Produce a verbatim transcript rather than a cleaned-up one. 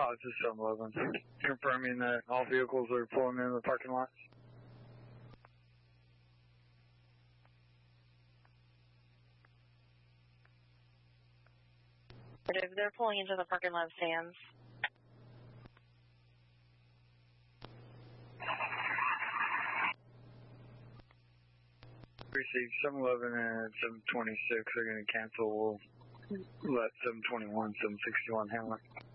this is seven eleven. Confirming that all vehicles are pulling in the parking lot. If they're pulling into the parking lot stands. Received seven eleven and seven twenty-six. They're going to cancel. We'll let seven twenty-one, seven sixty-one handle it.